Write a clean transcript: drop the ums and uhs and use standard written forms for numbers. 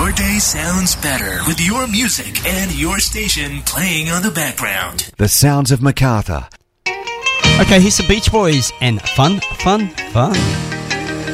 Your day sounds better with your music and your station playing on the background. The sounds of MacArthur. Okay, here's the Beach Boys and Fun, Fun, Fun.